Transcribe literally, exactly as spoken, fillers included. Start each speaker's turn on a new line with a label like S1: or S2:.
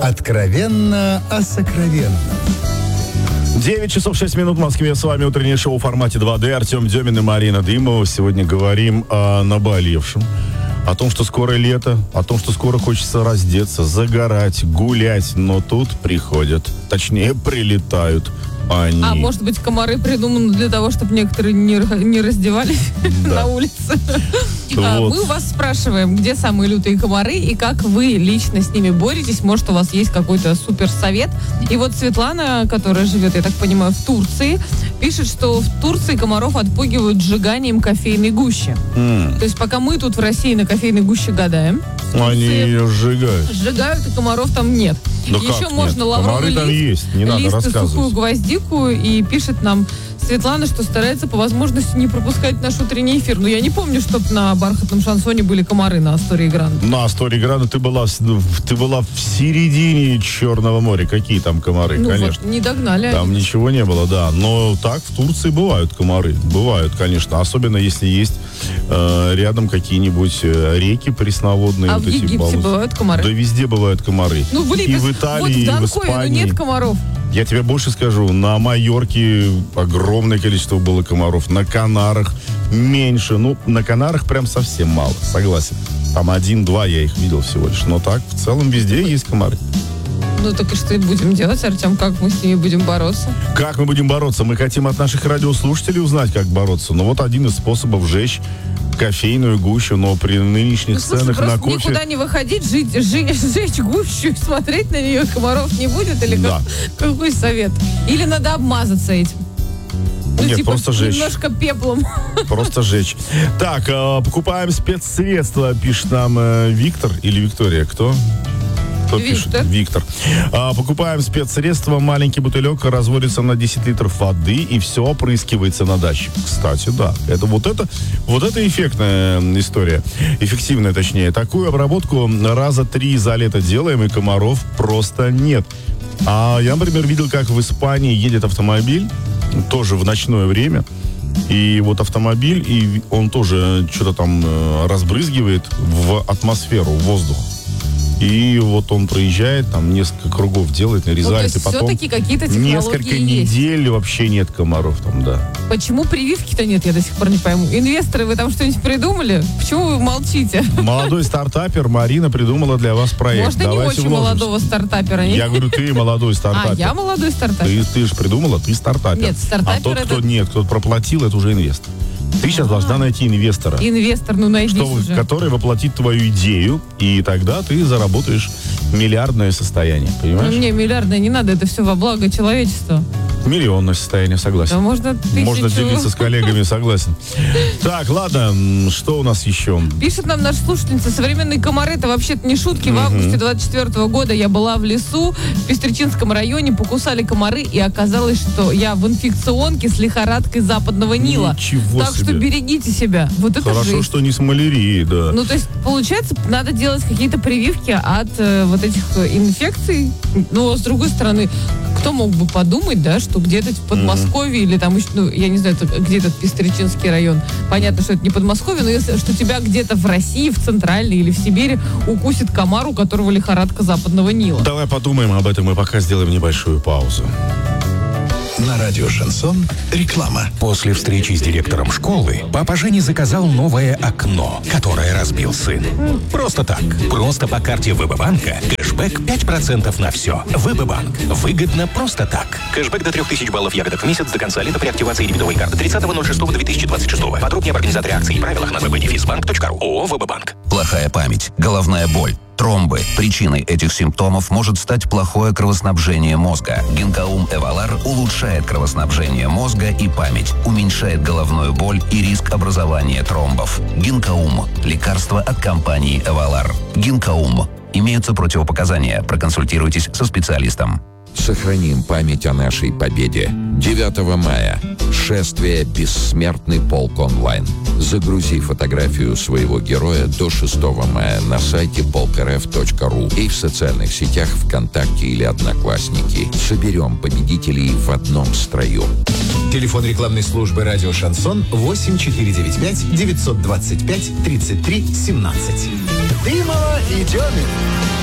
S1: Откровенно о сокровенном.
S2: девять часов шесть минут в Москве. С вами утреннее шоу в формате два дэ. Артем Демин и Марина Дымова. Сегодня говорим о наболевшем. О том, что скоро лето. О том, что скоро хочется раздеться, загорать, гулять. Но тут приходят. Точнее, прилетают они.
S3: А может быть, комары придуманы для того, чтобы некоторые не, не раздевались на улице? Мы у вас спрашиваем, где самые лютые комары и как вы лично с ними боретесь. Может, у вас есть какой-то суперсовет. И вот Светлана, которая живет, я так понимаю, в Турции, пишет, что в Турции комаров отпугивают сжиганием кофейной гущи. Mm. То есть пока мы тут в России на кофейной гуще гадаем,
S2: они ее сжигают.
S3: Сжигают, и комаров там нет.
S2: Да
S3: еще
S2: как
S3: можно
S2: нет?
S3: лавровый
S2: Комары
S3: лист,
S2: там есть, не надо
S3: лист и
S2: рассказывать.
S3: сухую гвоздику, и пишет нам Светлана, что старается по возможности не пропускать наш утренний эфир. Но я не помню, чтобы на бархатном шансоне были комары на Астории Гранде.
S2: На Астории Гранде ты была, ты была в середине Черного моря. Какие там комары,
S3: ну
S2: конечно.
S3: Вот, не догнали.
S2: Там ничего не было, да. Но так в Турции бывают комары. Бывают, конечно. Особенно если есть э, рядом какие-нибудь э, реки пресноводные.
S3: А
S2: вот
S3: в
S2: эти
S3: Египте
S2: баллы.
S3: Бывают комары?
S2: Да везде бывают комары.
S3: Ну, блин,
S2: и в Италии,
S3: вот в
S2: и в Испании.
S3: нет комаров.
S2: Я тебе больше скажу, на Майорке огромное количество было комаров, на Канарах меньше, ну, на Канарах прям совсем мало, согласен. Там один-два я их видел всего лишь, но так, в целом, везде есть комары.
S3: Ну, так и что будем делать, Артем, как мы с ними будем бороться?
S2: Как мы будем бороться? Мы хотим от наших радиослушателей узнать, как бороться. Ну, вот один из способов сжечь кофейную гущу, но при нынешних
S3: ну, слушай,
S2: ценах на кофе...
S3: никуда не выходить, жить, жить, сжечь гущу и смотреть на нее, комаров не будет? Или
S2: да.
S3: как, какой совет? Или надо обмазаться этим? Ну,
S2: Нет,
S3: типа,
S2: просто жечь.
S3: Немножко пеплом.
S2: Просто жечь. Так, э, покупаем спецсредства, пишет нам э, Виктор или Виктория, кто? Кто
S3: Виктор.
S2: пишет? Виктор. А, покупаем спецсредства, маленький бутылек разводится на десять литров воды и все опрыскивается на даче. Кстати, да. Это вот это, вот это эффектная история. Эффективная, точнее. Такую обработку раза три за лето делаем, и комаров просто нет. А я, например, видел, как в Испании едет автомобиль, тоже в ночное время. И вот автомобиль, и он тоже что-то там э, разбрызгивает в атмосферу, в воздух. И вот он проезжает, там несколько кругов делает, нарезает,
S3: ну,
S2: и потом
S3: все-таки какие-то технологии
S2: несколько
S3: есть.
S2: недель вообще нет комаров там, да.
S3: Почему прививки-то нет, я до сих пор не пойму. Инвесторы, вы там что-нибудь придумали? Почему вы молчите?
S2: Молодой стартапер Марина придумала для вас проект.
S3: Может, и не
S2: Давайте
S3: очень
S2: вложимся.
S3: молодого стартапера.
S2: Я говорю, ты молодой стартапер.
S3: А, я молодой стартапер.
S2: Ты, ты же придумала, ты стартапер.
S3: Нет, стартапер
S2: А тот,
S3: это...
S2: кто нет, кто проплатил, это уже инвестор. Ты сейчас А-а-а. должна найти инвестора.
S3: Инвестор, ну найди
S2: что,
S3: уже.
S2: Который воплотит твою идею, и тогда ты заработаешь миллиардное состояние, понимаешь?
S3: Ну, мне миллиардное не надо, это все во благо человечества.
S2: Миллионное состояние, согласен.
S3: Да можно тысячу.
S2: Можно делиться с коллегами, согласен. Так, ладно, что у нас еще?
S3: Пишет нам наша слушательница, современные комары, это вообще-то не шутки. В августе двадцать четвёртого года я была в лесу, в Пестричинском районе, покусали комары, и оказалось, что я в инфекционке с лихорадкой западного Нила.
S2: Ничего
S3: так
S2: себе.
S3: что берегите себя. Вот это
S2: Хорошо,
S3: жесть.
S2: что не с малярией, да.
S3: Ну, то есть, получается, надо делать какие-то прививки от э, вот этих э, инфекций. Но, с другой стороны, кто мог бы подумать, да, что где-то в Подмосковье mm-hmm. или там, ну, я не знаю, где этот Пестричинский район. Понятно, что это не Подмосковье, но если что тебя где-то в России, в Центральной или в Сибири укусит комар, у которого лихорадка западного Нила.
S2: Давай подумаем об этом и пока сделаем небольшую паузу.
S1: На радио «Шансон» реклама.
S4: После встречи с директором школы папа Женя заказал новое окно, которое разбил сын. Просто так. Просто по карте ВБ-банка кэшбэк пять процентов на все. ВБ-банк. Выгодно просто так. Кэшбэк до трех тысяч баллов ягодок в месяц до конца лета при активации дебетовой карты тридцатого ноль шестого две тысячи двадцать шестого. Подробнее об организаторе акций и правилах на вэ бэ дефис банк точка ру. ООО «ВБ-банк».
S5: Плохая память, головная боль, тромбы. Причиной этих симптомов может стать плохое кровоснабжение мозга. Гинкаум Эвалар улучшает кровоснабжение мозга и память, уменьшает головную боль и риск образования тромбов. Гинкаум – лекарство от компании Эвалар. Гинкаум. Имеются противопоказания. Проконсультируйтесь со специалистом.
S6: Сохраним память о нашей победе. девятого мая. Шествие «Бессмертный полк онлайн». Загрузи фотографию своего героя до шестого мая на сайте полк эр эф точка ру и в социальных сетях ВКонтакте или Одноклассники. Соберем победителей в одном строю.
S7: Телефон рекламной службы «Радио Шансон» восемь четыре девять пять девятьсот двадцать пять тридцать три семнадцать.
S1: Дымова и Демин.